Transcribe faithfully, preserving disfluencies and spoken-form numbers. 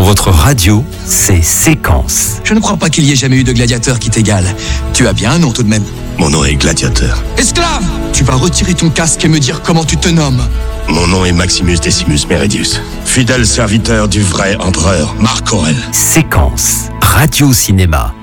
Votre radio, c'est Séquence. Je ne crois pas qu'il y ait jamais eu de gladiateur qui t'égale. Tu as bien un nom tout de même. Mon nom est Gladiateur. Esclave! Tu vas retirer ton casque et me dire comment tu te nommes. Mon nom est Maximus Decimus Meridius, fidèle serviteur du vrai empereur Marc Aurèle. Séquence, radio-cinéma.